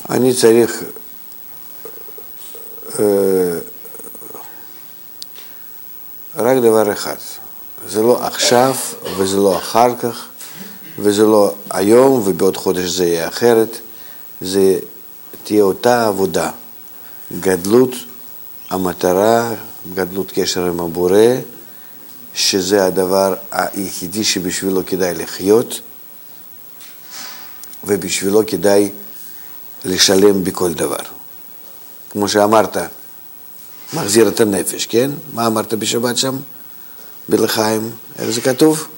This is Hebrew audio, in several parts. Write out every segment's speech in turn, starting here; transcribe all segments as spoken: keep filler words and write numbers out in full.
אני צריך אה, רק דבר אחד, זה לא עכשיו וזה לא אחר כך וזה לא היום ובעוד חודש זה יהיה אחרת, זה תהיה אותה עבודה, גדלות המטרה, גדלות קשר עם הבורא, שזה הדבר היחידי שבשבילו כדאי לחיות ובשבילו כדאי לשלם בכל דבר. כמו שאמרת, מחזיר את הנפש, כן? מה אמרת בשבת שם? בלחיים, איך זה כתוב?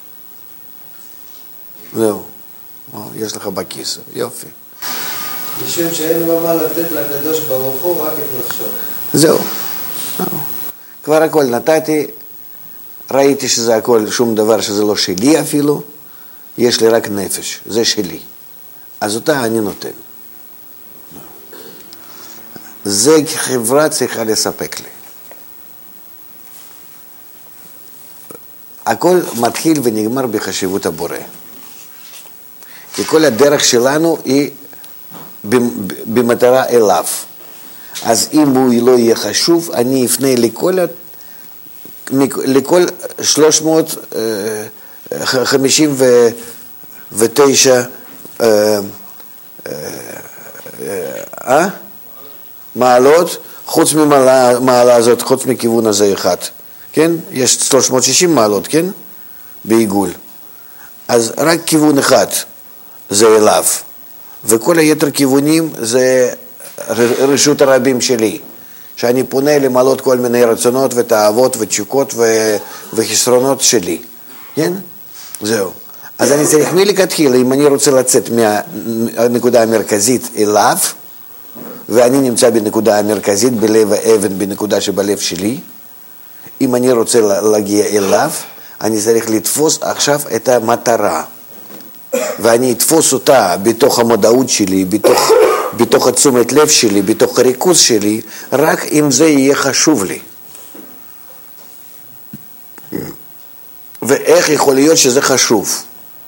זהו, יש לך בכיס, יופי. משום שאין לו מה לתת לקדוש ברוך הוא, רק את נפשו. זהו, כבר הכל נתתי, ראיתי שזה הכל, שום דבר שזה לא שלי אפילו, יש לי רק נפש, זה שלי. אז אותה אני נותן. זה חברה צריכה לספק לי. הכל מתחיל ונגמר בחשיבות הבורא. כי כל הדרך שלנו היא במטרה אליו. אז אם הוא לא יהיה חשוב, אני אפנה לכל, לכל שלוש מאות חמישים ותשע אה, אה, מעלות, חוץ ממעלה הזאת, חוץ מכיוון הזה אחד. כן? יש שלוש מאות ושישים מעלות, כן? בעיגול. אז רק כיוון אחד זה אליו. וכל היתר כיוונים זה רשות הרבים שלי. שאני פונה למעלות כל מיני רצונות ותאוות ותשוקות וחסרונות שלי. כן? זהו. אז אני צריך מלכתחילה, אם אני רוצה לצאת מהנקודה המרכזית אליו, ואני נמצא בנקודה המרכזית, בלב האבן, בנקודה שבלב שלי, אם אני רוצה להגיע אליו, אני צריך לתפוס עכשיו את המטרה. ואני אתפוס אותה בתוך המודעות שלי, בתוך, בתוך התשומת לב שלי, בתוך הריכוז שלי, רק אם זה יהיה חשוב לי. ואיך יכול להיות שזה חשוב?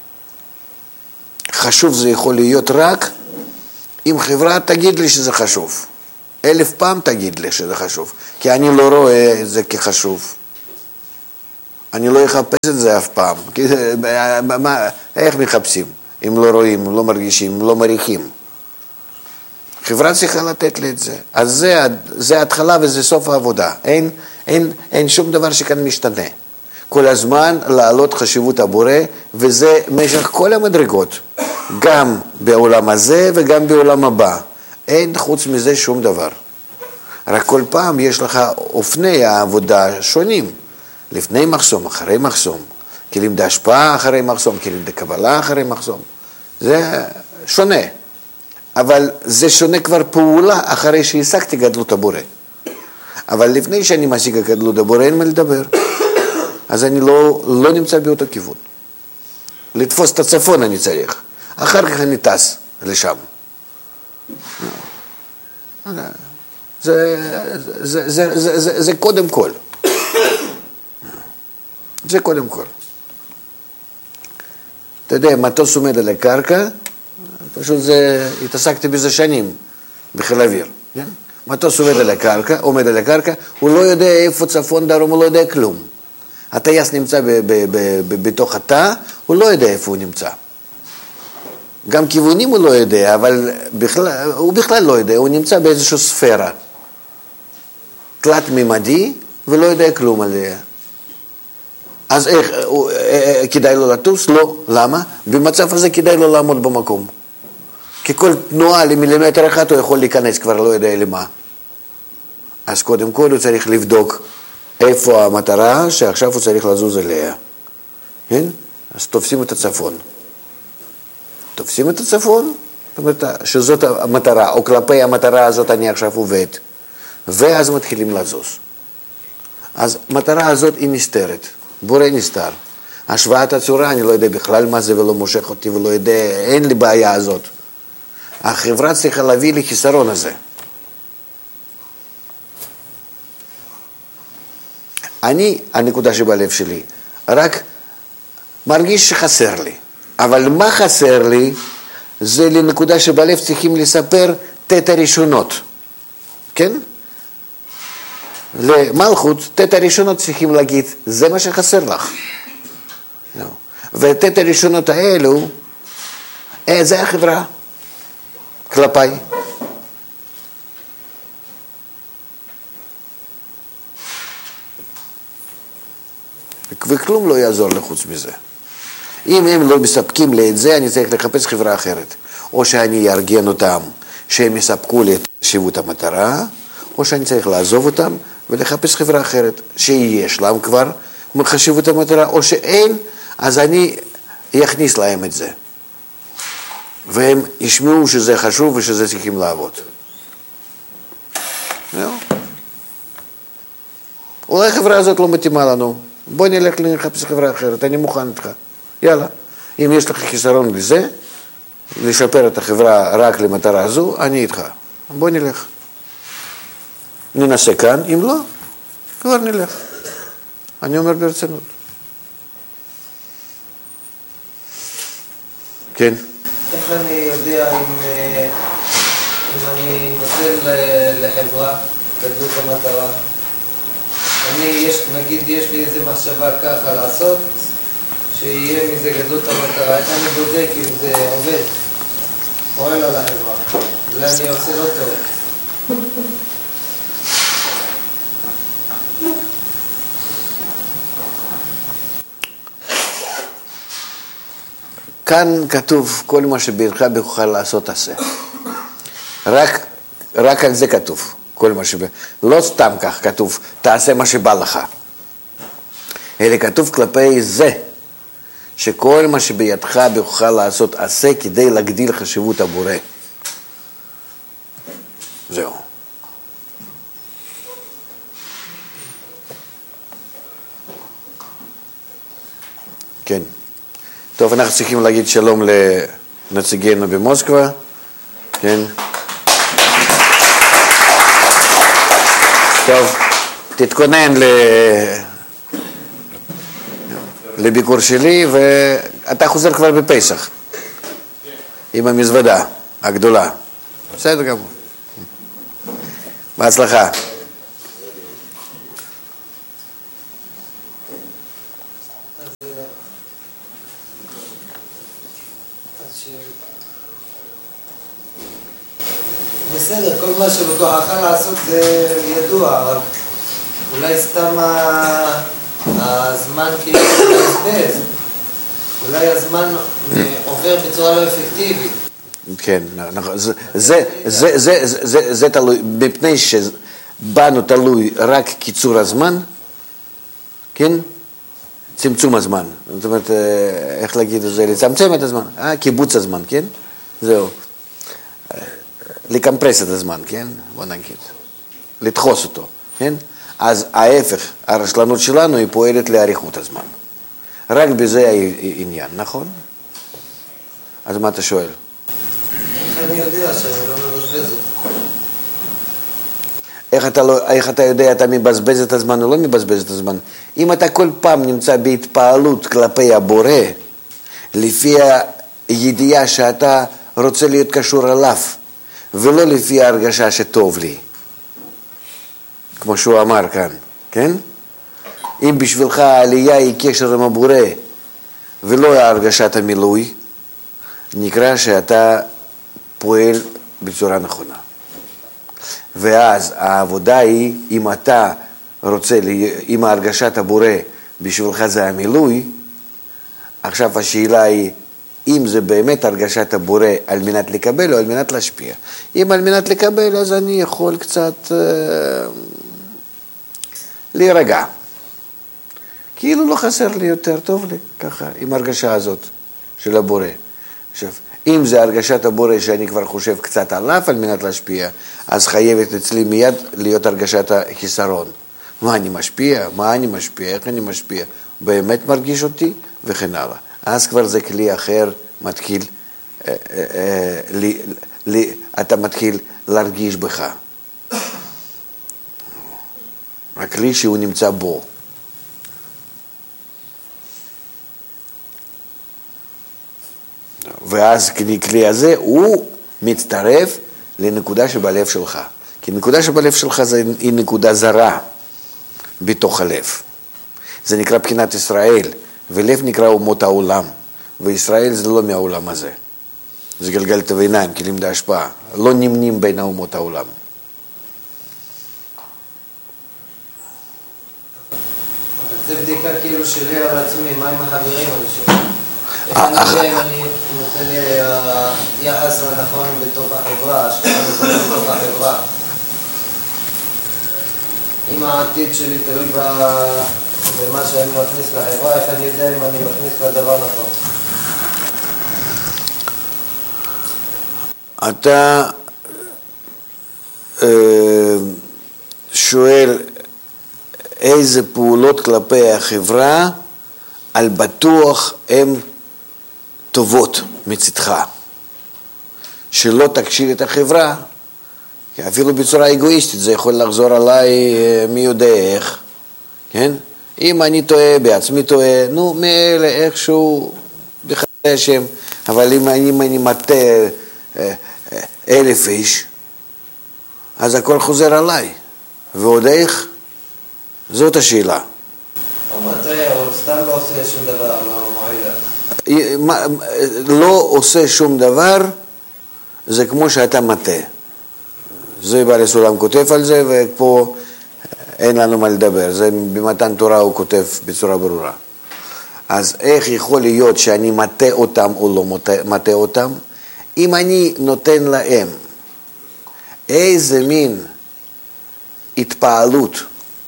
חשוב זה יכול להיות רק אם חברה תגיד לי שזה חשוב. אלף פעם תגיד לי שזה חשוב, כי אני לא רואה את זה כחשוב. אני לא אחפש את זה אף פעם. מה, איך מחפשים? אם לא רואים, לא מרגישים, לא מריחים. חברה צריכה לתת לי את זה. אז זה, זה ההתחלה וזה סוף העבודה. אין, אין, אין שום דבר שכאן משתנה. כל הזמן לעלות חשיבות הבורא, וזה משך כל המדרגות. גם בעולם הזה וגם בעולם הבא. אין חוץ מזה שום דבר. רק כל פעם יש לך אופני העבודה שונים. לפני מחסום, אחרי מחסום. כלים להשפעה אחרי מחסום, כלים לקבלה אחרי מחסום. זה שונה. אבל זה שונה כבר פעולה אחרי שהשגתי גדלות הבורא. אבל לפני שאני משיג גדלות הבורא, אין מה לדבר. אז אני לא, לא נמצא באותו כיוון. לתפוס את הצפון אני צריך. אחר כך אני טס לשם. זה, זה, זה, זה, זה, זה קודם כל. זה קודם כל. אתה יודע, מטוס עומד על הקרקע, פשוט זה, התעסקתי בזה שנים, בחיל האוויר. כן? מטוס עומד על הקרקע, עומד על הקרקע, הוא לא יודע איפה צפון דרום, הוא לא יודע כלום. הטייס נמצא ב- ב- ב- ב- בתוך התא, הוא לא יודע איפה הוא נמצא. גם כיוונים הוא לא יודע, אבל בכלל, הוא בכלל לא יודע, הוא נמצא באיזושהי ספירה. תלת ממדי, ולא יודע כלום עליה. אז איך, כדאי לו לטוס? לא. למה? במצב הזה כדאי לו לעמוד במקום. כי כל תנועה למילימטר אחד הוא יכול להיכנס, כבר לא יודע למה. אז קודם כל הוא צריך לבדוק איפה המטרה שעכשיו הוא צריך לזוז אליה. כן? אז תופסים את הצפון. תופסים את הצפון, זאת אומרת שזאת המטרה, או כלפי המטרה הזאת אני עכשיו עובד. ואז מתחילים לזוז. אז המטרה הזאת היא נסתרת. בורא נסתר. השוואת הצורה, אני לא יודע בכלל מה זה ולא מושך אותי ולא יודע, אין לי בעיה הזאת. החברה צריכה להביא לי חיסרון הזה. אני, הנקודה שבלב שלי, רק מרגיש שחסר לי. אבל מה חסר לי? זה לנקודה שבלב צריכים לספר תת הראשונות, כן? למלכות, תת הראשונות צריכים להגיד, זה מה שחסר לך. No. ותת הראשונות האלו, אה, זה החברה, כלפיי. וכלום לא יעזור לחוץ מזה. אם הם לא מספקים לי את זה, אני צריך לחפש חברה אחרת. או שאני אארגן אותם, שהם יספקו לי את חשיבות המטרה, או שאני צריך לעזוב אותם ולחפש חברה אחרת, שיש להם כבר חשיבות המטרה, או שאין, אז אני אכניס להם את זה. והם ישמעו שזה חשוב ושזה צריכים לעבוד. אולי החברה הזאת לא מתאימה לנו. בוא נלך לחפש חברה אחרת, אני מוכן איתך. יאללה. אם יש לך חיסרון לזה, לשפר את החברה רק למטרה הזו, אני איתך. בוא נלך. ננסה כאן, אם לא, כבר נלך. אני אומר ברצינות. כן. איך אני יודע אם, אם אני נותן לחברה גדלות המטרה? אני, יש, נגיד, יש לי איזה מחשבה ככה לעשות, שיהיה מזה גדלות המטרה. איך אני בודק אם זה עובד, פועל על החברה? אולי אני עושה לא טוב. כאן כתוב, כל מה שבידך בכוחך לעשות עשה. רק, רק על זה כתוב, כל מה שב... לא סתם כך כתוב, תעשה מה שבא לך. אלא כתוב כלפי זה, שכל מה שבידך בכוחך לעשות עשה כדי להגדיל חשיבות הבורא. זהו. כן. טוב, אנחנו צריכים להגיד שלום לנציגינו במוסקבה, כן. טוב, תתכונן ל... לביקור שלי, ואתה חוזר כבר בפסח, עם המזוודה הגדולה. בסדר גמור. בהצלחה. בסדר, כל מה שבכוחך לעשות זה ידוע, אבל אולי סתם הזמן כאילו מתבזבז, אולי הזמן עובר בצורה לא אפקטיבית. כן, נכון, זה, זה, זה, זה, זה, זה תלוי, מפני שבנו תלוי רק קיצור הזמן, כן? צמצום הזמן, זאת אומרת, איך להגיד את זה, לצמצם את הזמן, אה, קיבוץ הזמן, כן? זהו. לקמפרס את הזמן, כן? בוא נגיד. לדחוס אותו, כן? אז ההפך, הרשלנות שלנו היא פועלת לאריכות הזמן. רק בזה העניין, נכון? אז מה אתה שואל? איך אני יודע שאני לא מבזבז אותו? איך אתה, לא, איך אתה יודע, אתה מבזבז את הזמן או לא מבזבז את הזמן? אם אתה כל פעם נמצא בהתפעלות כלפי הבורא, לפי הידיעה שאתה רוצה להיות קשור אליו, ולא לפי ההרגשה שטוב לי, כמו שהוא אמר כאן, כן? אם בשבילך העלייה היא קשר עם הבורא, ולא הרגשת המילוי, נקרא שאתה פועל בצורה נכונה. ואז העבודה היא, אם אתה רוצה, אם הרגשת הבורא בשבילך זה המילוי, עכשיו השאלה היא, אם זה באמת הרגשת הבורא על מנת לקבל או על מנת להשפיע. אם על מנת לקבל, אז אני יכול קצת אה, להירגע. כאילו לא חסר לי יותר, טוב לי, ככה, עם הרגשה הזאת של הבורא. עכשיו, אם זה הרגשת הבורא שאני כבר חושב קצת עליו על מנת להשפיע, אז חייבת אצלי מיד להיות הרגשת החיסרון. מה אני משפיע? מה אני משפיע? איך אני משפיע? באמת מרגיש אותי? וכן הלאה. אז כבר זה כלי אחר, מתחיל, אה, אה, לי, לי, אתה מתחיל להרגיש בך. הכלי שהוא נמצא בו. ואז כלי הזה הוא מצטרף לנקודה שבלב שלך. כי נקודה שבלב שלך היא נקודה זרה בתוך הלב. זה נקרא בחינת ישראל, ולב נקרא אומות העולם, וישראל זה לא מהעולם הזה. זה גלגל תביניים, כלים להשפעה, לא נמנים בין האומות העולם. זה בדיקה כאילו שלי על עצמי, מה עם החברים אני שואל? איך אני יודע אם אני נותן לי היחס הנכון בתוך החברה, השקעה נכונה בתוך החברה? אם העתיד שלי תלוי במה שאני מכניס לחברה, איך אני יודע אם אני מכניס לדבר נכון? אתה שואל איזה פעולות כלפי החברה על בטוח הן טובות מצדך, שלא תקשיב את החברה, כי אפילו בצורה אגואיסטית זה יכול לחזור עליי מי יודע איך, כן? אם אני טועה, בעצמי טועה, נו מאלה איכשהו בחסדי השם, אבל אם אני, אם אני מטה אלף איש, אז הכל חוזר עליי, ועוד איך? זאת השאלה. או מטה, או סתם לא עושה שום דבר, לא מועילה. לא עושה שום דבר, זה כמו שאתה מטה. זה בעל הסולם כותב על זה, ופה אין לנו מה לדבר. זה במתן תורה הוא כותב בצורה ברורה. אז איך יכול להיות שאני מטה אותם או לא מטה אותם? אם אני נותן להם איזה מין התפעלות,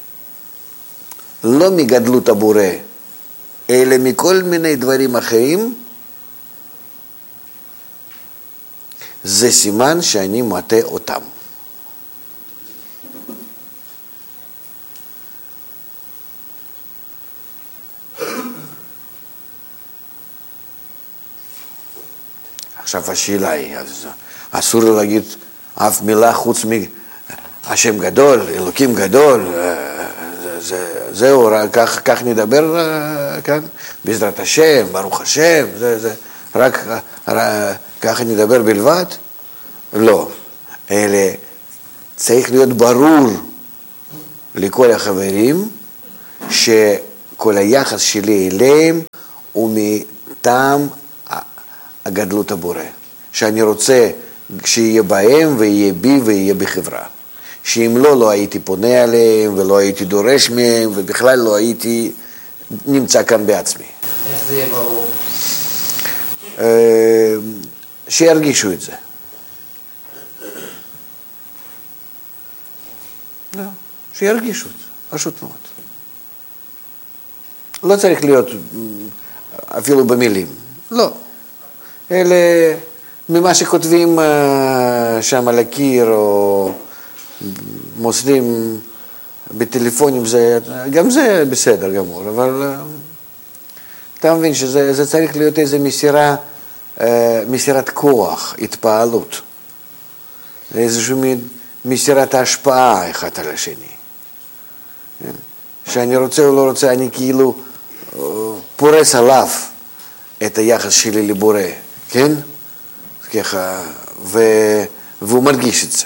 לא מגדלות הבורא, אלא מכל מיני דברים אחרים, זה סימן שאני מטה אותם. עכשיו השאלה היא, אסור להגיד אף מילה חוץ מהשם גדול, אלוקים גדול, זה, זהו, כך, כך נדבר כאן, בעזרת השם, ברוך השם, זה, זה, רק, רק ככה נדבר בלבד? לא, אלא צריך להיות ברור לכל החברים שכל היחס שלי אליהם הוא מטעם הגדלות הבורא, שאני רוצה שיהיה בהם ויהיה בי ויהיה בחברה. שאם לא, לא הייתי פונה עליהם ולא הייתי דורש מהם ובכלל לא הייתי נמצא כאן בעצמי. איך זה יהיה ברור? שירגישו את זה. לא, שירגישו את זה, פשוט מאוד. לא צריך להיות אפילו במילים, לא. אלה ממה שכותבים שם על הקיר או מוסרים בטלפונים, זה, גם זה בסדר גמור, אבל אתה מבין שזה זה צריך להיות איזו מסירה, מסירת כוח, התפעלות, איזושהי מסירת ההשפעה אחד על השני. שאני רוצה או לא רוצה, אני כאילו פורס עליו את היחס שלי לבורא, כן? ככה, ו... והוא מרגיש את זה.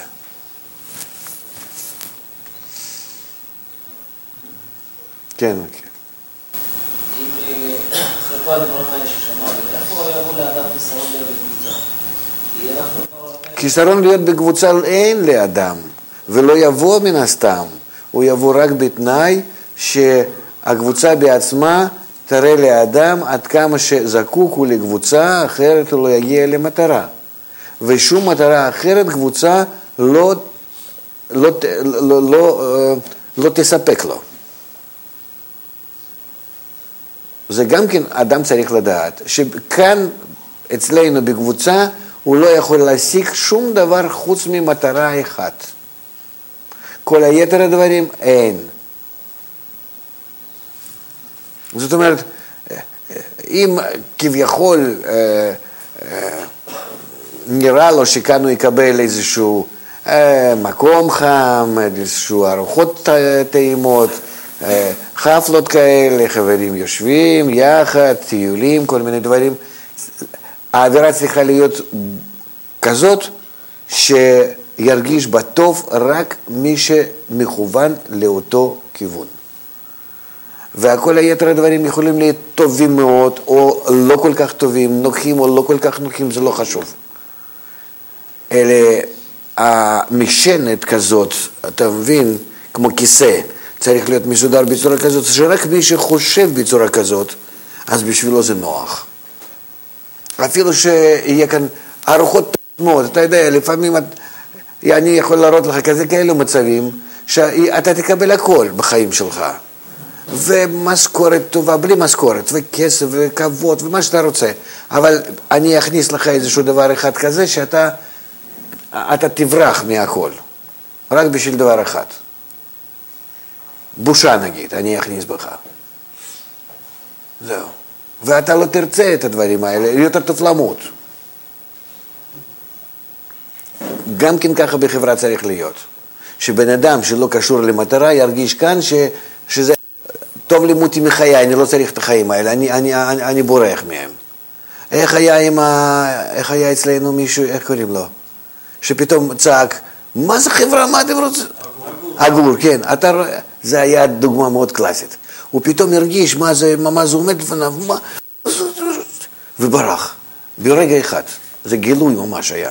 כן, כן. אם אחרי כל הדברים האלה ששמענו, איפה יבוא לאדם חיסרון להיות בקבוצה? חיסרון להיות בקבוצה אין לאדם, ולא יבוא מן הסתם. הוא יבוא רק בתנאי שהקבוצה בעצמה תראה לאדם עד כמה שזקוק הוא לקבוצה, אחרת הוא לא יגיע למטרה. ושום מטרה אחרת קבוצה לא, לא, לא, לא, לא תספק לו. זה גם כן אדם צריך לדעת, שכאן אצלנו בקבוצה הוא לא יכול להשיג שום דבר חוץ ממטרה אחת. כל היתר הדברים אין. זאת אומרת, אם כביכול אה, אה, נראה לו שכאן הוא יקבל איזשהו אה, מקום חם, איזשהו ארוחות טעימות, אה, חפלות כאלה, חברים יושבים יחד, טיולים, כל מיני דברים, האווירה צריכה להיות כזאת שירגיש בטוב רק מי שמכוון לאותו כיוון. וכל היתר הדברים יכולים להיות טובים מאוד, או לא כל כך טובים, נוחים או לא כל כך נוחים, זה לא חשוב. אלה, המשענת כזאת, אתה מבין, כמו כיסא, צריך להיות מסודר בצורה כזאת, שרק מי שחושב בצורה כזאת, אז בשבילו זה נוח. אפילו שיהיה כאן ארוחות מאוד, אתה יודע, לפעמים אני יכול להראות לך כזה כאלו מצבים, שאתה תקבל הכל בחיים שלך. ומשכורת טובה, בלי משכורת, וכסף וכבוד ומה שאתה רוצה. אבל אני אכניס לך איזשהו דבר אחד כזה שאתה אתה תברח מהכל. רק בשביל דבר אחד. בושה נגיד, אני אכניס בך. זהו. ואתה לא תרצה את הדברים האלה, יותר טוב למות. גם כן ככה בחברה צריך להיות. שבן אדם שלא קשור למטרה ירגיש כאן ש, שזה טוב לימותי מחיי, אני לא צריך את החיים האלה, אני, אני, אני, אני בורח מהם. איך היה, עם ה... איך היה אצלנו מישהו, איך קוראים לו? שפתאום צעק, מה זה חברה, מה אתם רוצים? אגור, כן, אתה... זה היה דוגמה מאוד קלאסית. הוא פתאום הרגיש מה זה, מה זה עומד לפניו, מה... וברח, ברגע אחד. זה גילוי ממש היה.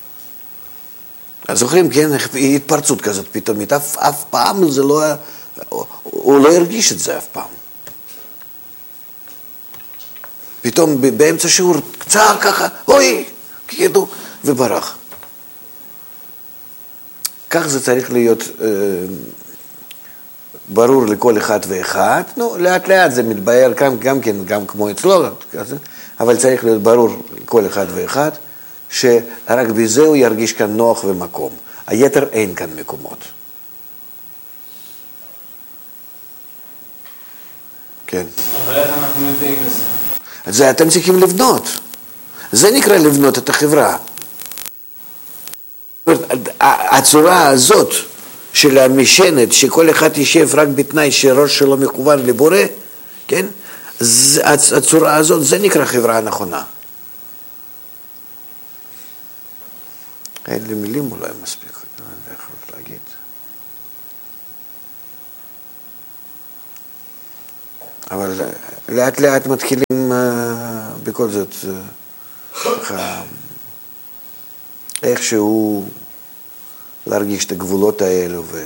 אז זוכרים, כן, התפרצות כזאת פתאום, אף, אף פעם זה לא... הוא לא הרגיש את זה אף פעם. פתאום באמצע שיעור צער ככה, אוי, כאילו, וברח. כך זה צריך להיות אה, ברור לכל אחד ואחד. נו, לאט לאט זה מתבהר גם, גם כן, גם כמו אצלו, אבל צריך להיות ברור לכל אחד ואחד, שרק בזה הוא ירגיש כאן נוח ומקום. היתר אין כאן מקומות. כן. אבל איך אנחנו מביאים לזה? זה אתם צריכים לבנות. זה נקרא לבנות את החברה. הצורה הזאת של המשענת, שכל אחד יישב רק בתנאי שראש שלו מכוון לבורא, כן? הצורה הזאת, זה נקרא חברה הנכונה. אין לי מילים אולי מספיק, אני לא יודע איך להגיד. אבל לאט לאט מתחילים בכל זאת איכשהו להרגיש את הגבולות האלו ו...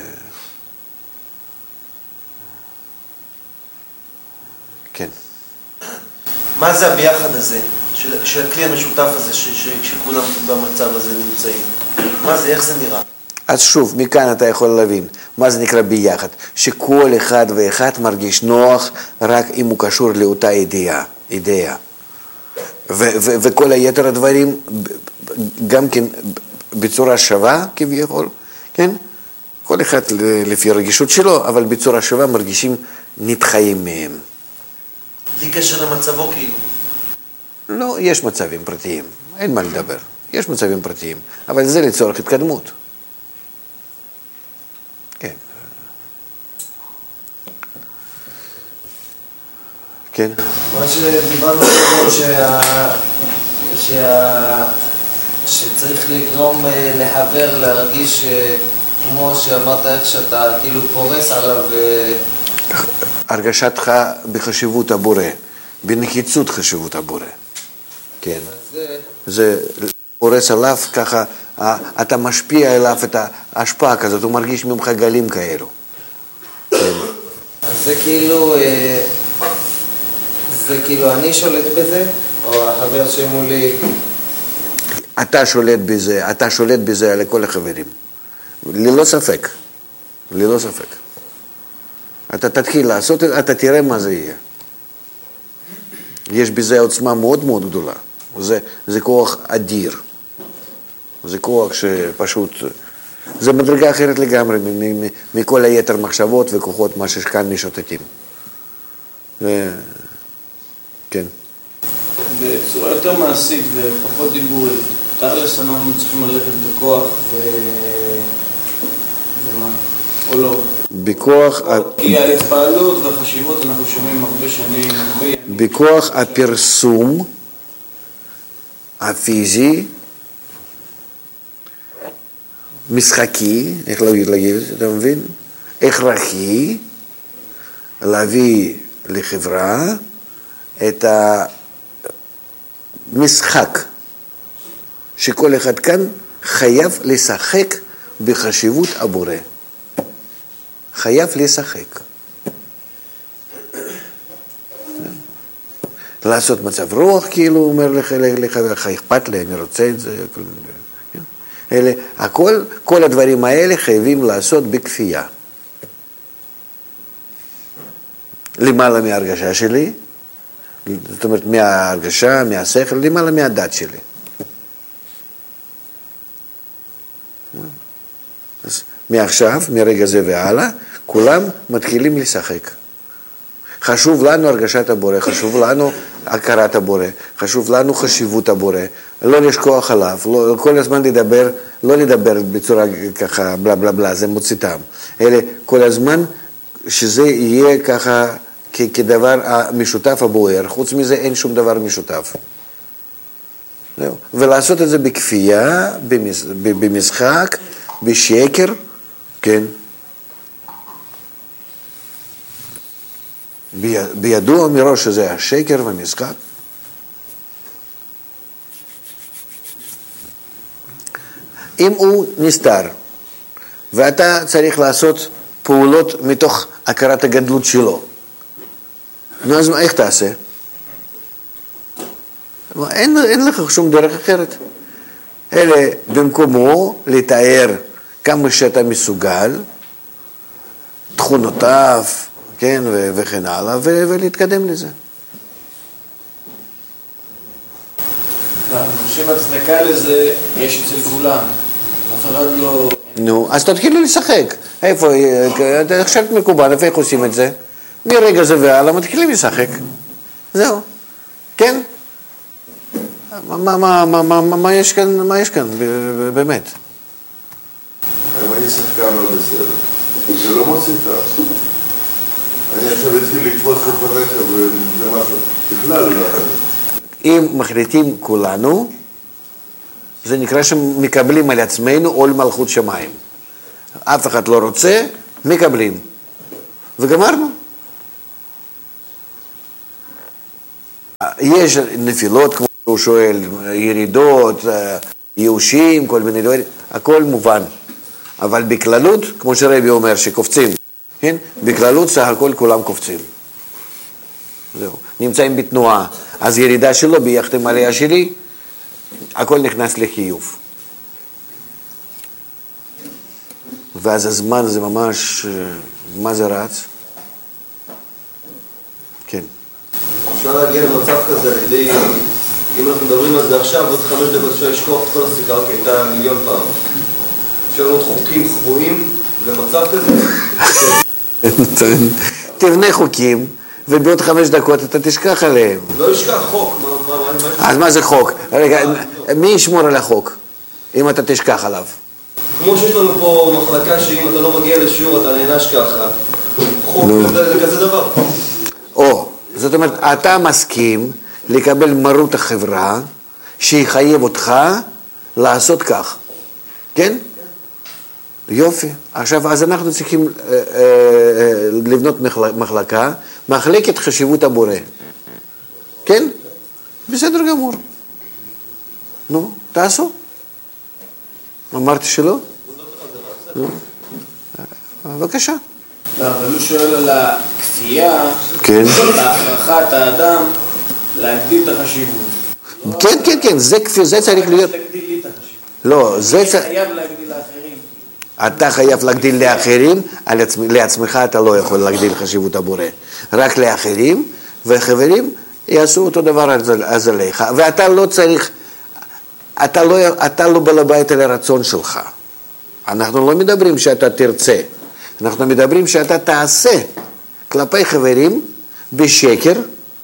כן. מה זה הביחד הזה, של, של הכלי המשותף הזה, ש, ש, שכולם במצב הזה נמצאים? מה זה, איך זה נראה? אז שוב, מכאן אתה יכול להבין, מה זה נקרא ביחד? שכל אחד ואחד מרגיש נוח רק אם הוא קשור לאותה אידאה, אידאה. ו- ו- וכל היתר הדברים גם כן בצורה שווה כביכול, כן? כל אחד לפי הרגישות שלו, אבל בצורה שווה מרגישים נתחיים מהם. בלי קשר למצבו כאילו? לא, יש מצבים פרטיים, אין מה לדבר. יש מצבים פרטיים, אבל זה לצורך התקדמות. כן. כן. מה שדיברנו קודם, שה... שה... שצריך לגרום לחבר, להרגיש כמו שאמרת, איך שאתה כאילו פורס עליו. הרגשתך בחשיבות הבורא, בנחיצות חשיבות הבורא. כן. זה... זה פורס עליו, ככה אתה משפיע עליו את ההשפעה כזאת, הוא מרגיש ממך גלים כאלו. כן. אז זה כאילו... זה כאילו אני שולט בזה, או החבר שמולי? אתה שולט בזה, אתה שולט בזה על כל החברים. ללא ספק. ללא ספק. אתה תתחיל לעשות, אתה תראה מה זה יהיה. יש בזה עוצמה מאוד מאוד גדולה. זה, זה כוח אדיר. זה כוח שפשוט... זה מדרגה אחרת לגמרי מכל היתר מחשבות וכוחות מה שכאן משוטטים. ו... כן. בצורה יותר מעשית ופחות דיבורית, תכלס אנחנו צריכים ללכת בכוח ו... ומה? או לא? בכוח... כי ההתפעלות והחשיבות אנחנו שומעים הרבה שנים, הרבה ימים. בכוח הפרסום הפיזי, משחקי, איך להגיד, להגיד, אתה מבין? הכרחי, להביא לחברה את המשחק שכל אחד כאן חייב לשחק בחשיבות הבורא. חייב לשחק. לעשות מצב רוח, כאילו, הוא אומר לך, לך אכפת לי, אני רוצה את זה. אלה, הכל, כל הדברים האלה חייבים לעשות בכפייה. למעלה מההרגשה שלי, זאת אומרת, מההרגשה, מהשכל, למעלה מהדת שלי. אז מעכשיו, מרגע זה והלאה, כולם מתחילים לשחק. חשוב לנו הרגשת הבורא, חשוב לנו הכרת הבורא, חשוב לנו חשיבות הבורא, לא לשכוח עליו, לא, כל הזמן לדבר, לא לדבר בצורה ככה בלה בלה בלה, זה מוציא טעם, אלא כל הזמן שזה יהיה ככה כ- כדבר המשותף הבוער, חוץ מזה אין שום דבר משותף. זהו. ולעשות את זה בכפייה, במש, במשחק, בשקר, כן. בידוע מראש שזה השקר והמשחק. אם הוא נסתר, ואתה צריך לעשות פעולות מתוך הכרת הגדלות שלו, נו אז איך תעשה? אין, אין לך שום דרך אחרת. אלא במקומו לתאר כמה שאתה מסוגל, תכונותיו, כן, ו- וכן הלאה, ו- ולהתקדם לזה. אני חושב הצדקה לזה יש אצל כולם. אף אחד לא... נו, אז תתחילו לשחק. איפה, עכשיו מקובל, איפה איך עושים את זה? מרגע זה והלאה מתחילים לשחק. זהו. כן? מה, מה, מה, מה, מה, מה יש כאן, מה יש כאן, באמת? אם אני שחקן לא בסדר, זה לא מוציא טעם. אני עכשיו התחיל לקפוץ לפניך וזה משהו, בכלל לא. אם מחליטים כולנו, זה נקרא שמקבלים על עצמנו עול מלכות שמיים. אף אחד לא רוצה, מקבלים. וגמרנו. יש נפילות, כמו שהוא שואל, ירידות, ייאושים, כל מיני דברים, הכל מובן. אבל בכללות, כמו שרבי אומר, שקופצים, כן? בכללות סך הכל כולם קופצים. זהו. נמצאים בתנועה. אז ירידה שלו ביחד עם עלייה שלי, הכל נכנס לחיוב. ואז הזמן זה ממש, מה זה רץ? כן. אפשר להגיע למצב כזה על ידי, אם אנחנו מדברים על זה עכשיו, עוד חמש דקות אפשר לשכוח את כל הסיכה, כי הייתה מיליון פעם. אפשר לראות חוקים קבועים למצב כזה. תבנה חוקים, ובעוד חמש דקות אתה תשכח עליהם. לא ישכח חוק. אז מה זה חוק? רגע, מי ישמור על החוק, אם אתה תשכח עליו? כמו שיש לנו פה מחלקה שאם אתה לא מגיע לשיעור אתה נענש ככה. חוק זה כזה דבר. או, זאת אומרת, אתה מסכים לקבל מרות החברה שיחייב אותך לעשות כך. כן? יופי. עכשיו, אז אנחנו צריכים אה, אה, לבנות מחלקה, מחלקת חשיבות הבורא. כן? בסדר גמור. נו, תעשו. אמרתי שלא? נו. בבקשה. לא, אבל הוא שואל על הכפייה, כן. להכרחת האדם להגדיל את החשיבות. כן, כן, כן, זה כפי, זה צריך להיות... להגדיל לי את החשיבות. לא, זה אני צריך... חייב להגדיל לאחרים. אתה חייב להגדיל לאחרים, לעצמך אתה לא יכול להגדיל חשיבות הבורא. רק לאחרים, וחברים יעשו אותו דבר אז עליך. ואתה לא צריך, אתה לא, אתה לא בעל הבית על הרצון שלך. אנחנו לא מדברים שאתה תרצה, אנחנו מדברים שאתה תעשה כלפי חברים בשקר,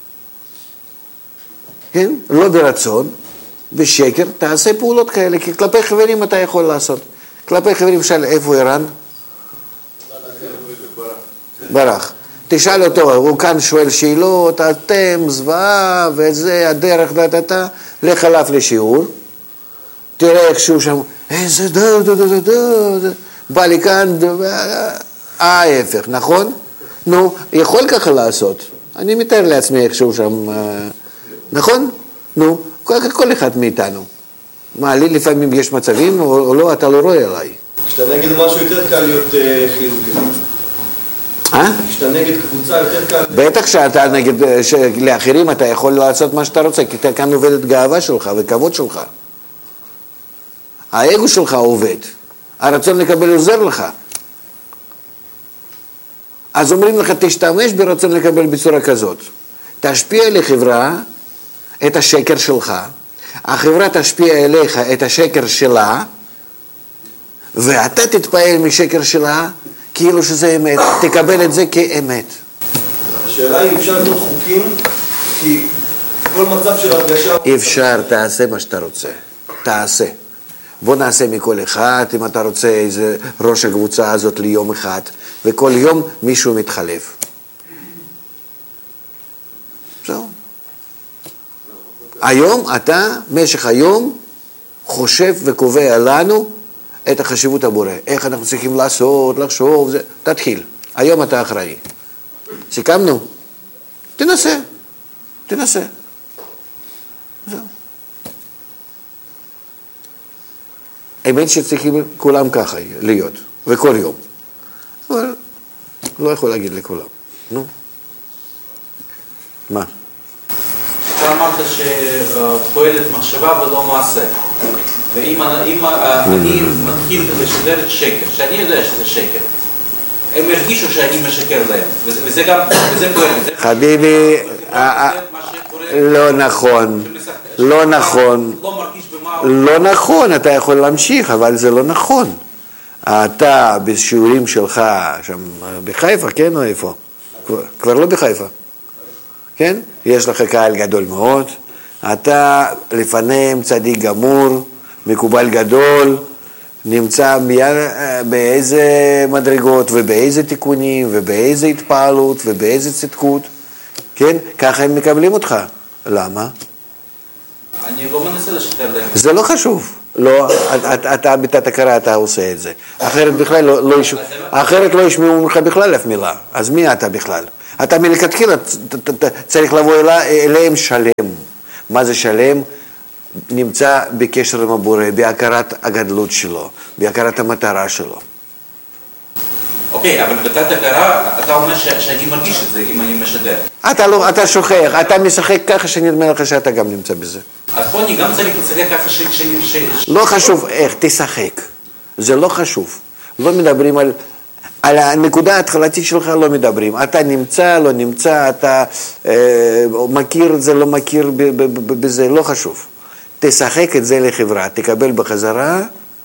כן? לא ברצון, בשקר, תעשה פעולות כאלה, כי כלפי חברים אתה יכול לעשות. כלפי חברים של איפה איראן? ברח. תשאל אותו, הוא כאן שואל שאלות, אתם, זוועה, וזה הדרך, דה דה דה, לך אליו לשיעור, תראה איך שהוא שם, איזה דה דה דה דה דה, בא לי כאן, ההפך, נכון? נו, יכול ככה לעשות, אני מתאר לעצמי איך שהוא שם, נכון? נו, כל אחד מאיתנו. מה, לי לפעמים יש מצבים, או לא, אתה לא רואה עליי. כשאתה נגד משהו יותר קל להיות חיובי. אה? כשאתה נגד קבוצה יותר קל... בטח שאתה נגד, לאחרים אתה יכול לעשות מה שאתה רוצה, כי אתה כאן עובדת גאווה שלך וכבוד שלך. האגו שלך עובד, הרצון לקבל עוזר לך. אז אומרים לך, תשתמש ברצון לקבל בצורה כזאת. תשפיע לחברה את השקר שלך, החברה תשפיע אליך את השקר שלה, ואתה תתפעל משקר שלה, כאילו שזה אמת, תקבל את זה כאמת. השאלה היא אם אפשר לתת חוקים, כי כל מצב של הרגשה... אפשר, תעשה מה שאתה רוצה, תעשה. בוא נעשה מכל אחד, אם אתה רוצה איזה ראש הקבוצה הזאת ליום אחד, וכל יום מישהו מתחלף. זהו. היום אתה, משך היום, חושב וקובע לנו את החשיבות הבורא. איך אנחנו צריכים לעשות, לחשוב, זה... תתחיל. היום אתה אחראי. סיכמנו? תנסה. תנסה. זהו. האמת שצריכים כולם ככה להיות, וכל יום. אבל לא יכול להגיד לכולם. נו. מה? אתה אמרת שפועלת מחשבה ולא מעשה. ואם אני מתחיל לשדר את שקר, שאני יודע שזה שקר, הם הרגישו שאני משקר להם, וזה גם, וזה פועל. חביבי, לא נכון, לא נכון, לא נכון, אתה יכול להמשיך, אבל זה לא נכון. אתה בשיעורים שלך, שם בחיפה, כן או איפה? כבר לא בחיפה, כן? יש לך קהל גדול מאוד, אתה לפניהם צדיק גמור, מקובל גדול, נמצא באיזה מדרגות ובאיזה תיקונים ובאיזה התפעלות ובאיזה צדקות, כן? ככה הם מקבלים אותך. למה? אני לא מנסה לשתר להם. זה לא חשוב. לא, אתה בתת הכרה אתה עושה את זה. אחרת בכלל לא, לא ישמעו, אחרת לא ישמעו ממך בכלל אף מילה. אז מי אתה בכלל? אתה מלכתחילה צריך לבוא אליהם שלם. מה זה שלם? נמצא בקשר עם הבורא, בהכרת הגדלות שלו, בהכרת המטרה שלו. אוקיי, אבל בתת הכרה אתה אומר שאני מרגיש את זה אם אני משדר. אתה לא, אתה שוכח, אתה משחק ככה שנדמה לך שאתה גם נמצא בזה. אז פה אני גם צריך לשחק ככה ש... לא חשוב איך, תשחק. זה לא חשוב. לא מדברים על... על הנקודה ההתחלתית שלך לא מדברים. אתה נמצא, לא נמצא, אתה אה, מכיר את זה, לא מכיר בזה, לא חשוב. תשחק את זה לחברה, תקבל בחזרה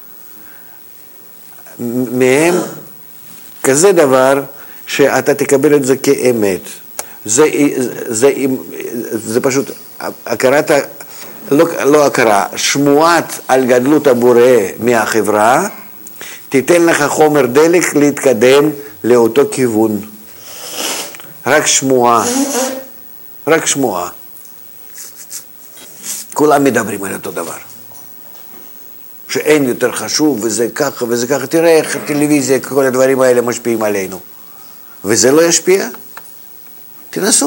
מהם כזה דבר שאתה תקבל את זה כאמת. זה, זה, זה פשוט הכרת, לא, לא הכרה, שמועת על גדלות הבורא מהחברה, תיתן לך חומר דלק להתקדם לאותו כיוון. רק שמועה, רק שמועה. כולם מדברים על אותו דבר. שאין יותר חשוב, וזה ככה, וזה ככה. תראה איך טלוויזיה, כל הדברים האלה משפיעים עלינו. וזה לא ישפיע? תנסו.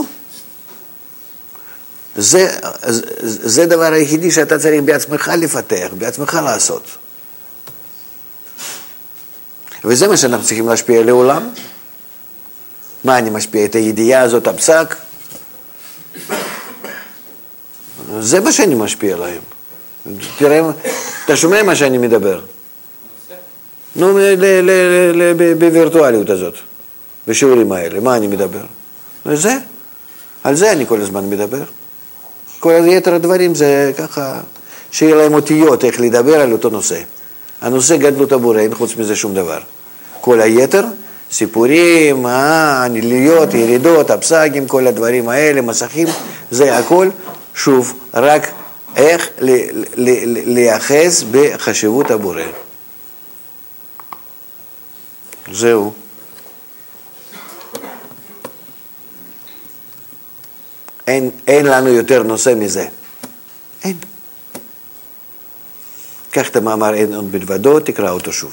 זה, זה דבר היחידי שאתה צריך בעצמך לפתח, בעצמך לעשות. וזה מה שאנחנו צריכים להשפיע לעולם. מה אני משפיע? את הידיעה הזאת, הפסק? זה מה שאני משפיע להם. תראה, אתה שומע מה שאני מדבר? נו, בווירטואליות הזאת, בשיעורים האלה, מה אני מדבר? וזה, על זה אני כל הזמן מדבר. כל יתר הדברים זה ככה, שיהיה להם אותיות איך לדבר על אותו נושא. הנושא גדלות הבורא, אין חוץ מזה שום דבר. כל היתר, סיפורים, הניליות, ירידות, הפסקים, כל הדברים האלה, מסכים, זה הכל, שוב, רק איך לייחס בחשיבות הבורא. זהו. אין, אין לנו יותר נושא מזה. אין. קח את המאמר אין עוד בלבדו, תקרא אותו שוב.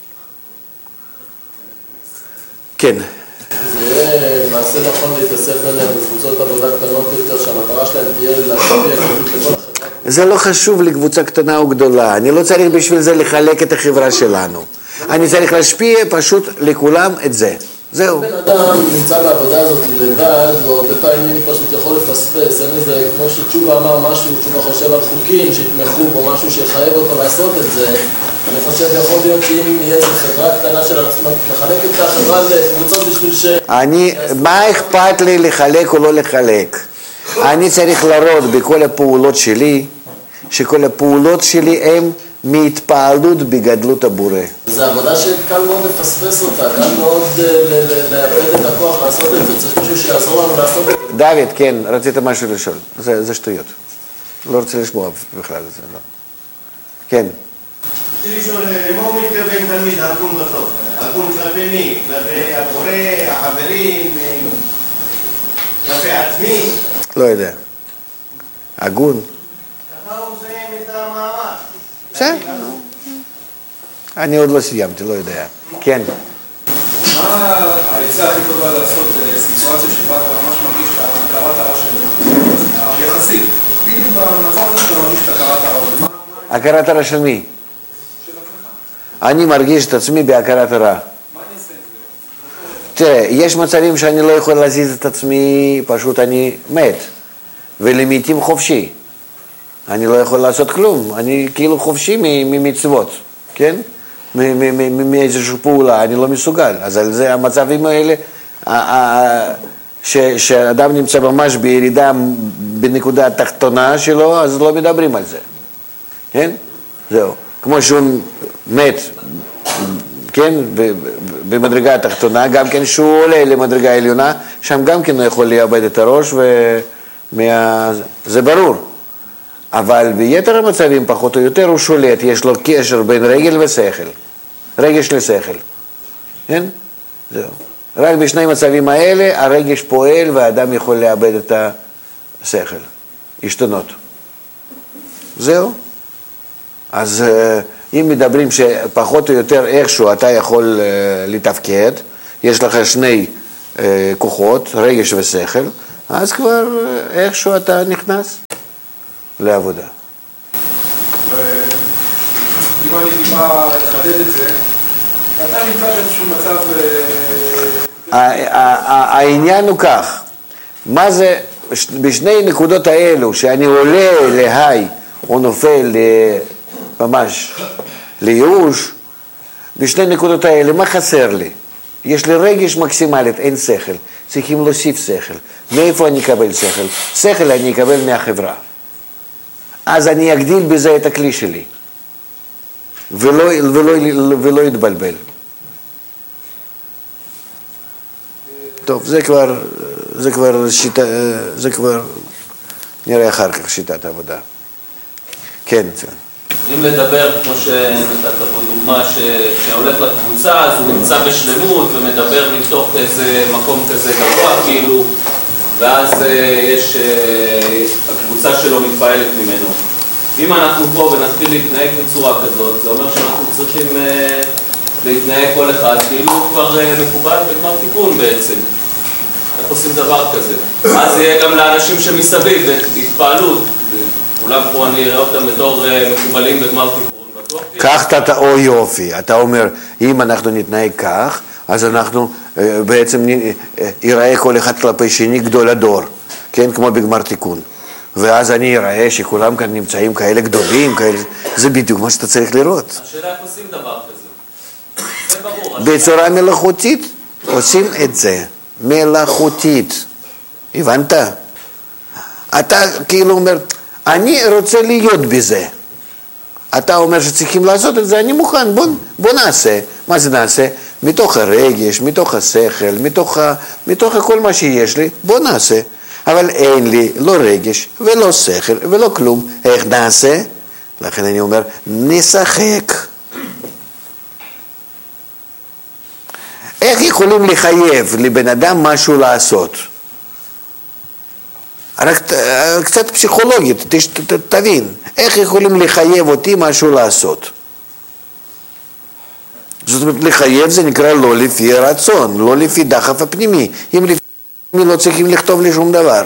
כן. זה יהיה מעשה נכון להתאסף עליהם בקבוצות עבודה קטנות יותר, שהמטרה שלהם תהיה להשפיע גדלות לכל החברה? זה לא חשוב לקבוצה קטנה או גדולה. אני לא צריך בשביל זה לחלק את החברה שלנו. אני צריך להשפיע פשוט לכולם את זה. זהו. בן אדם נמצא בעבודה הזאת לבד, והרבה פעמים פשוט יכול לפספס, אין איזה, כמו שתשובה אמר משהו, תשובה חושב על חוקים שיתמכו בו, משהו שיחייב אותו לעשות את זה. אני חושב יכול להיות שאם יהיה איזו חברה קטנה של לחלק את החברה לקבוצות בשביל ש... אני, מה אכפת לי לחלק או לא לחלק? אני צריך לראות בכל הפעולות שלי, שכל הפעולות שלי הן מהתפעלות בגדלות הבורא. זו עבודה שקל מאוד לפספס אותה, קל מאוד לאבד את הכוח לעשות את זה, צריך משהו שיעזור לנו לעשות את זה. דוד, כן, רצית משהו לשאול, זה, זה שטויות. לא רוצה לשמוע בכלל את זה, לא. כן. רציתי לשאול, למה הוא מתכוון תמיד הגון בסוף? הגון כלפי מי? כלפי הבורא, החברים, כלפי עצמי? לא יודע. הגון? ככה הוא מסיים את המאמר. בסדר. אני עוד לא סיימתי, לא יודע. כן. מה העצה הכי טובה לעשות בסיטואציה שבה אתה ממש מרגיש את הכרת הרע שלך? יחסית. בדיוק במצב הזה שאתה מרגיש את הכרת הרע. הכרת הרע של מי? של עצמך. אני מרגיש את עצמי בהכרת הרע. מה אני אעשה את זה? תראה, יש מצבים שאני לא יכול להזיז את עצמי, פשוט אני מת. ולעיתים חופשי. אני לא יכול לעשות כלום, אני כאילו חופשי ממצוות, כן? מאיזושהי פעולה, אני לא מסוגל. אז על זה המצבים האלה, שאדם נמצא ממש בירידה בנקודה התחתונה שלו, אז לא מדברים על זה, כן? זהו. כמו שהוא מת, כן? במדרגה התחתונה, גם כן שהוא עולה למדרגה העליונה, שם גם כן הוא יכול לאבד את הראש, וזה ברור. אבל ביתר המצבים, פחות או יותר, הוא שולט, יש לו קשר בין רגל ושכל. רגש לשכל. כן? זהו. רק בשני מצבים האלה, הרגש פועל והאדם יכול לאבד את השכל. השתנות. זהו. אז אם מדברים שפחות או יותר איכשהו אתה יכול לתפקד, יש לך שני כוחות, רגש ושכל, אז כבר איכשהו אתה נכנס לעבודה. אם אני טיפה לחדד את זה, אתה נמצא באיזשהו מצב... העניין הוא כך, מה זה, בשני נקודות האלו, שאני עולה להי או נופל ממש לייאוש, בשני נקודות האלה, מה חסר לי? יש לי רגש מקסימלית, אין שכל, צריכים להוסיף שכל. מאיפה אני אקבל שכל? שכל אני אקבל מהחברה. אז אני אגדיל בזה את הכלי שלי, ולא, ולא, ולא יתבלבל. טוב, זה כבר, זה כבר שיטה, זה כבר נראה אחר כך שיטת העבודה. כן. אם לדבר, כמו שנתת פה דוגמה, שהולך לקבוצה, אז הוא נמצא בשלמות ומדבר מתוך איזה מקום כזה גבוה, כאילו, ואז יש, הקבוצה שלו מתפעלת ממנו. אם אנחנו פה ונתחיל להתנהג בצורה כזאת, זה אומר שאנחנו צריכים להתנהג כל אחד, כאילו הוא כבר מקובל בגמר תיקון בעצם. איך עושים דבר כזה? אז יהיה גם לאנשים שמסביב, התפעלות. אולי פה אני אראה אותם בתור מקובלים בגמר תיקון. כך אתה, או יופי, אתה אומר, אם אנחנו נתנהג כך, אז אנחנו בעצם ייראה כל אחד כלפי שני גדול הדור, כן, כמו בגמר תיקון. ואז אני אראה שכולם כאן נמצאים כאלה גדולים, כאלה, זה בדיוק מה שאתה צריך לראות. השאלה איך עושים דבר כזה? זה ברור. בצורה מלאכותית עושים את זה, מלאכותית. הבנת? אתה כאילו אומר, אני רוצה להיות בזה. אתה אומר שצריכים לעשות את זה, אני מוכן, בוא, בוא נעשה. מה זה נעשה? מתוך הרגש, מתוך השכל, מתוך, מתוך כל מה שיש לי, בוא נעשה. אבל אין לי לא רגש ולא שכל ולא כלום. איך נעשה? לכן אני אומר, נשחק. איך יכולים לחייב לבן אדם משהו לעשות? רק קצת פסיכולוגית, ת, ת, תבין, איך יכולים לחייב אותי משהו לעשות? זאת אומרת, לחייב זה נקרא לא לפי רצון, לא לפי דחף הפנימי. אם לפי הפנימי לא צריכים לכתוב לי שום דבר.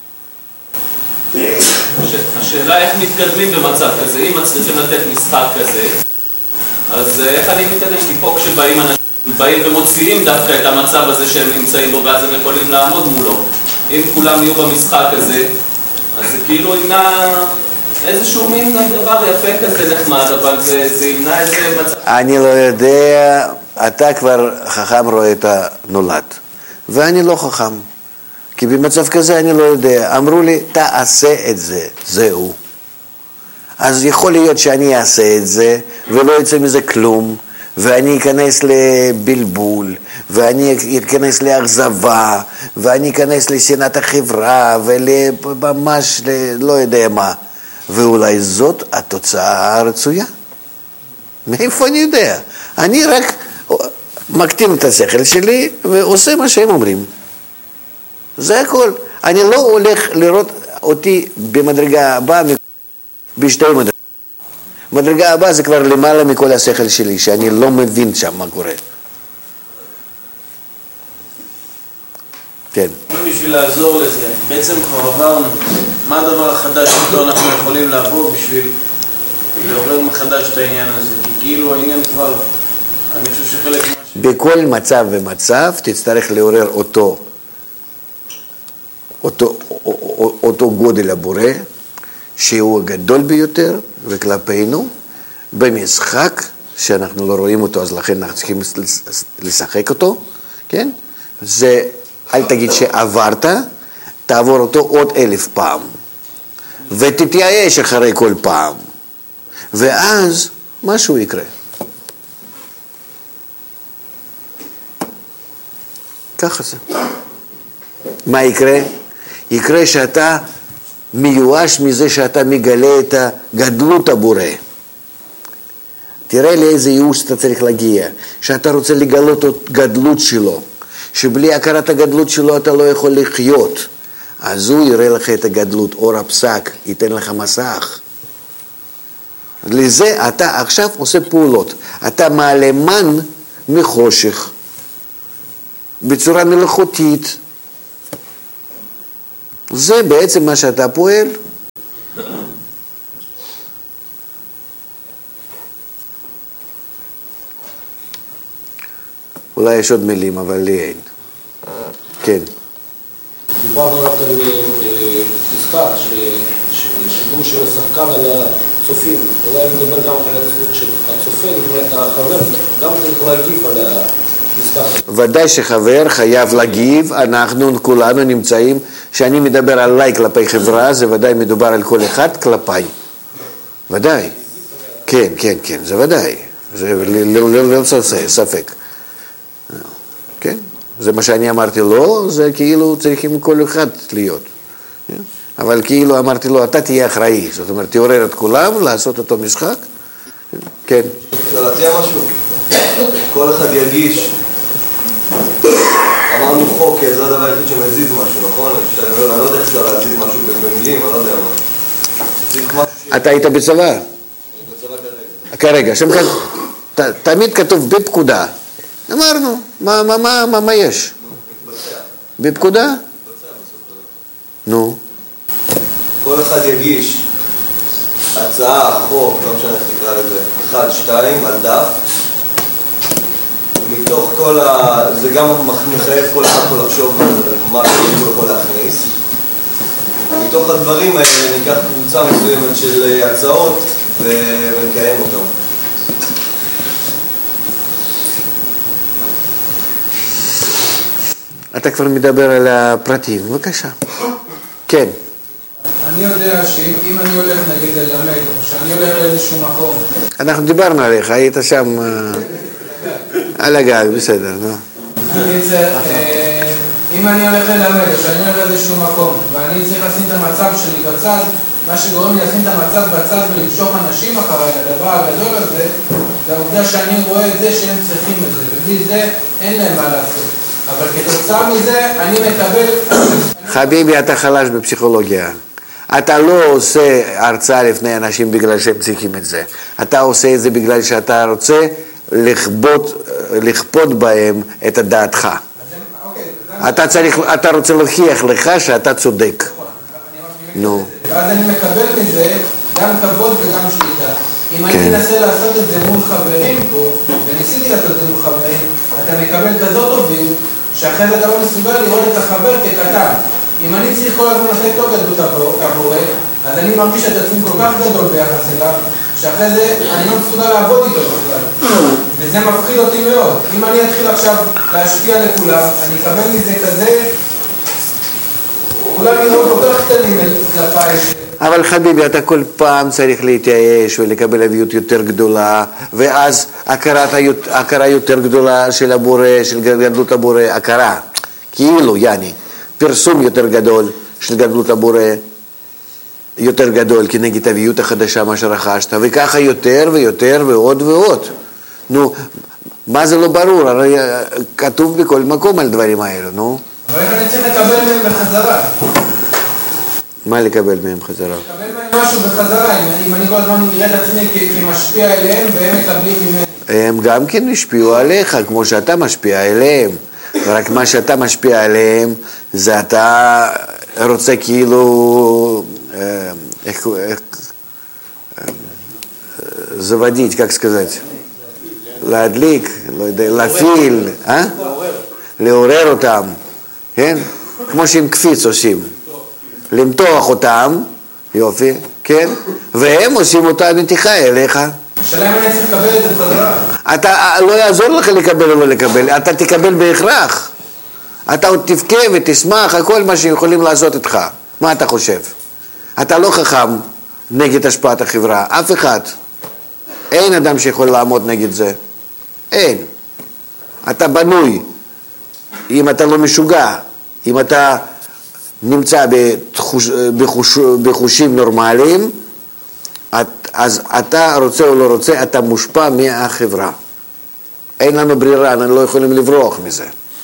השאלה איך מתקדמים במצב כזה, אם מצליחים לתת משחק כזה, אז איך אני מתקדם? כי פה כשבאים אנשים, באים ומוציאים דווקא את המצב הזה שהם נמצאים בו, ואז הם יכולים לעמוד מולו. אם כולם יהיו במשחק הזה, אז זה כאילו ימנע איזשהו מין דבר יפה כזה נחמד, אבל זה, זה ימנע איזה מצב. אני לא יודע, אתה כבר חכם רואה את הנולד, ואני לא חכם. כי במצב כזה אני לא יודע. אמרו לי, תעשה את זה, זהו. אז יכול להיות שאני אעשה את זה, ולא יצא מזה כלום, ואני אכנס לבלבול, ואני אכנס לאכזבה, ואני אכנס לשנאת החברה, וממש לא יודע מה. ואולי זאת התוצאה הרצויה. מאיפה אני יודע? אני רק מקטין את השכל שלי, ועושה מה שהם אומרים. זה הכל. אני לא הולך לראות אותי במדרגה הבאה בשתי מדרגות. מדרגה הבאה זה כבר למעלה מכל השכל שלי, שאני לא מבין שם מה קורה. כן. בשביל לעזור לזה, בעצם כבר עברנו, מה הדבר החדש שאותו אנחנו יכולים לעבור בשביל לעורר מחדש את העניין הזה? כי כאילו העניין כבר, אני חושב שחלק מה ש... בכל מצב ומצב תצטרך לעורר אותו, אותו, אותו גודל הבורא, שהוא הגדול ביותר, וכלפינו, במשחק, שאנחנו לא רואים אותו, אז לכן אנחנו צריכים לשחק אותו, כן? זה, אל תגיד שעברת, תעבור אותו עוד אלף פעם, ותתייאש אחרי כל פעם, ואז משהו יקרה. ככה זה. מה יקרה? יקרה שאתה מיואש מזה שאתה מגלה את הגדלות הבורא. תראה לאיזה ייאוש אתה צריך להגיע, שאתה רוצה לגלות את הגדלות שלו, שבלי הכרת הגדלות שלו אתה לא יכול לחיות. אז הוא יראה לך את הגדלות, אור הפסק, ייתן לך מסך. לזה אתה עכשיו עושה פעולות. אתה מעלה מן מחושך, בצורה מלאכותית. זה בעצם מה שאתה פועל. אולי יש עוד מילים, אבל לי אין. כן. דיברנו רק על משחק, שידור של השחקן על הצופים. אולי נדבר גם על הצופה, זאת אומרת, החבר, גם צריך להגיב על המשחק. ודאי שחבר חייב להגיב, אנחנו כולנו נמצאים, כשאני מדבר עליי כלפי חברה, זה ודאי מדובר על כל אחד כלפיי. ודאי. כן, כן, כן, זה ודאי. זה לא ספק. כן? זה מה שאני אמרתי לו, זה כאילו צריכים כל אחד להיות. אבל כאילו אמרתי לו, אתה תהיה אחראי. זאת אומרת, תעורר את כולם, לעשות אותו משחק. כן. אפשר להציע משהו? כל אחד ירגיש. אמרנו חוק, כי זה הדבר היחיד שמזיז משהו, נכון? אני לא יודע איך אפשר להזיז משהו במילים, אני לא יודע מה. אתה היית בצבא? בצבא כרגע. כרגע, שם כאן, תמיד כתוב בפקודה. אמרנו, מה, מה, מה, מה, מה יש? בפקודה? נו. כל אחד יגיש הצעה, חוק, לא משנה איך תקרא לזה, אחד, שתיים, על דף. מתוך כל ה... זה גם מחייב כל אחד פה לחשוב על מה שהוא יכול להכניס. מתוך הדברים האלה ניקח קבוצה מסוימת של הצעות ונקיים אותם. אתה כבר מדבר על הפרטים, בבקשה. כן. אני יודע שאם אני הולך נגיד ללמד, או שאני הולך לאיזשהו מקום... אנחנו דיברנו עליך, היית שם על הגג, בסדר, נו. אם אני הולך ללמד, או שאני הולך לאיזשהו מקום, ואני צריך לשים את המצב שלי בצד, מה שגורם לי לשים את המצב בצד ולמשוך אנשים אחריי, הדבר הגדול הזה, זה העובדה שאני רואה את זה שהם צריכים את זה, ובלי זה אין להם מה לעשות. אבל כתוצאה מזה אני מקבל... חביבי, אתה חלש בפסיכולוגיה. אתה לא עושה הרצאה לפני אנשים בגלל שהם צריכים את זה. אתה עושה את זה בגלל שאתה רוצה לכפות, לכפות בהם את דעתך. אתה צריך, אתה רוצה להוכיח לך שאתה צודק. נו. ואז אני מקבל מזה גם כבוד וגם שליטה. אם אני אנסה לעשות את זה מול חברים פה, וניסיתי לעשות את זה מול חברים, אתה מקבל כזאת טובים, שאחרי זה אתה לא מסוגל לראות את החבר כקטן. אם אני צריך כל הזמן לתת לו גדלות הבורא, אז אני מרגיש את עצמי כל כך גדול ביחס אליו, שאחרי זה אני לא מסוגל לעבוד איתו בכלל. וזה מפחיד אותי מאוד. אם אני אתחיל עכשיו להשפיע לכולם, אני אקבל מזה כזה, כולם יראו כל כך קטנים כלפיי. אבל חביבי, אתה כל פעם צריך להתייאש ולקבל אביות יותר גדולה, ואז הכרת, הכרה יותר גדולה של הבורא, של גדלות הבורא, הכרה, כאילו, יעני, פרסום יותר גדול של גדלות הבורא, יותר גדול כנגד אביות החדשה מה שרכשת, וככה יותר ויותר ועוד ועוד. נו, מה זה לא ברור? הרי כתוב בכל מקום על דברים האלו, נו. אבל איך אני צריך לקבל מהם בחזרה? מה לקבל מהם חזרה? לקבל מהם משהו בחזרה, אם אני כל הזמן נראה את עצמי כמשפיע אליהם והם מקבלים ממנו. הם גם כן השפיעו עליך, כמו שאתה משפיע אליהם. רק מה שאתה משפיע עליהם, זה אתה רוצה כאילו, איך, איך, заводить, как сказать, להדליק, לא יודע, להפעיל, אה? לעורר אותם, כן? כמו שהם קפיץ עושים. למתוח אותם, יופי, כן? והם עושים אותה נתיחה אליך. השאלה אם אני צריך לקבל את זה בחזרה. אתה, לא יעזור לך לקבל או לא לקבל, אתה תקבל בהכרח. אתה עוד תבכה ותשמח, הכל מה שיכולים לעשות איתך. מה אתה חושב? אתה לא חכם נגד השפעת החברה, אף אחד. אין אדם שיכול לעמוד נגד זה. אין. אתה בנוי. אם אתה לא משוגע, אם אתה נמצא בתחוש, בחוש, בחושים נורמליים, אז אתה רוצה או לא רוצה, אתה מושפע מהחברה. אין לנו ברירה, אנחנו לא יכולים לברוח מזה.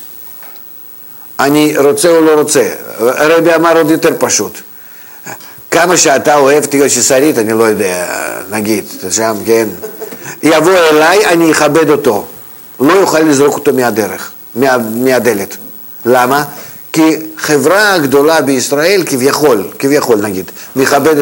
אני רוצה או לא רוצה. הרבי אמר עוד יותר פשוט. כמה שאתה אוהב תהיה ששרית, אני לא יודע, נגיד, שם, כן. יבוא אליי, אני אכבד אותו. לא יוכל לזרוק אותו מהדרך, מה, מהדלת. למה? כי חברה גדולה בישראל, כביכול, כביכול נגיד, מכבדת